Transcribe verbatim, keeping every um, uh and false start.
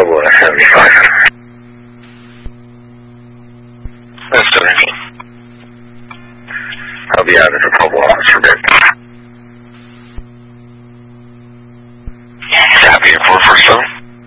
trouble in a seventy-five. That's seventeen. I'll be out at the Provo office for a bit. Happy for first one?